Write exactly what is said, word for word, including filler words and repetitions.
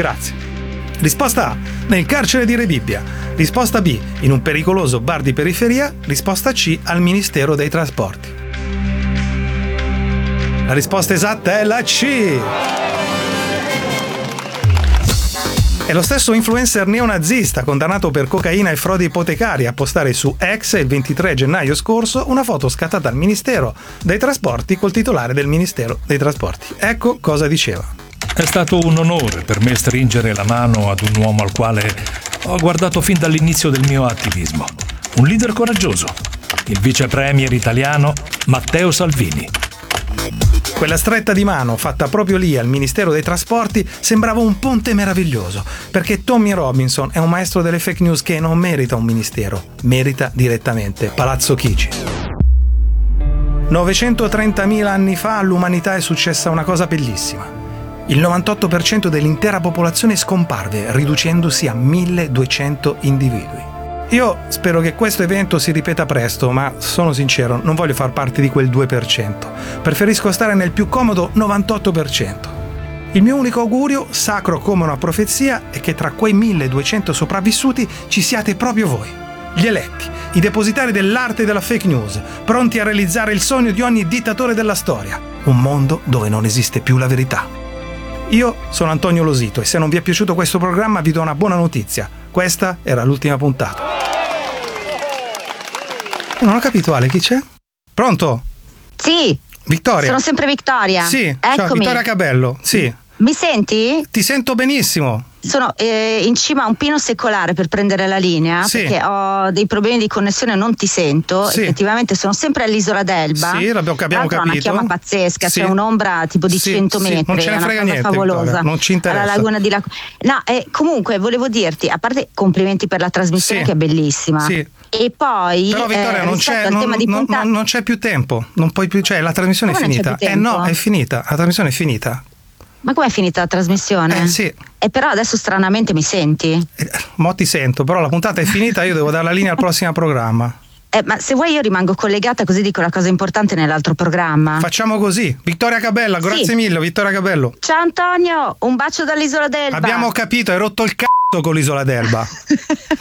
Grazie. Risposta A, nel carcere di Rebibbia. Risposta B, in un pericoloso bar di periferia. Risposta C, al Ministero dei Trasporti. La risposta esatta è la C. È lo stesso influencer neonazista condannato per cocaina e frodi ipotecarie a postare su X il ventitré gennaio scorso una foto scattata al Ministero dei Trasporti col titolare del Ministero dei Trasporti. Ecco cosa diceva. È stato un onore per me stringere la mano ad un uomo al quale ho guardato fin dall'inizio del mio attivismo. Un leader coraggioso, il vice premier italiano Matteo Salvini. Quella stretta di mano fatta proprio lì al Ministero dei Trasporti sembrava un ponte meraviglioso, perché Tommy Robinson è un maestro delle fake news che non merita un ministero, merita direttamente Palazzo Chigi. novecentotrentamila anni fa all'umanità è successa una cosa bellissima. Il novantotto per cento dell'intera popolazione scomparve, riducendosi a milleduecento individui. Io spero che questo evento si ripeta presto, ma sono sincero, non voglio far parte di quel due per cento. Preferisco stare nel più comodo novantotto per cento. Il mio unico augurio, sacro come una profezia, è che tra quei milleduecento sopravvissuti ci siate proprio voi, gli eletti, i depositari dell'arte della fake news, pronti a realizzare il sogno di ogni dittatore della storia, un mondo dove non esiste più la verità. Io sono Antonio Losito e se non vi è piaciuto questo programma vi do una buona notizia. Questa era l'ultima puntata. Non ho capito, Ale, chi c'è? Pronto? Sì. Vittoria. Sono sempre Vittoria. Sì, eccomi. Ciao, Vittoria Cabello. Sì. Mi senti? Ti sento benissimo. Sono eh, in cima a un pino secolare per prendere la linea, sì. Perché ho dei problemi di connessione, non ti sento. Sì. Effettivamente sono sempre all'isola d'Elba. Sì, l'abbiamo abbiamo capito. È una chiama pazzesca, sì. C'è un'ombra tipo di sì, cento sì. metri. Non ce ne frega è una niente, favolosa. Vittoria, non ci interessa. Alla laguna di Lac- No, eh, comunque volevo dirti, a parte complimenti per la trasmissione, sì. che è bellissima. Sì. E poi però Vittoria eh, non, c'è, al non, tema di non, puntata... non c'è più tempo, non puoi più, cioè la trasmissione Come è finita. Eh no, è finita, la trasmissione è finita. Ma com'è finita la trasmissione? Eh sì. E però adesso stranamente mi senti? Eh, mo ti sento, però la puntata è finita, io devo dare la linea al prossimo programma. Eh, ma se vuoi io rimango collegata così dico la cosa importante nell'altro programma. Facciamo così. Vittoria Cabella, grazie sì. mille, Vittoria Cabello. Ciao Antonio, un bacio dall'isola d'Elba. Abbiamo capito, hai rotto il c***o con l'isola d'Elba.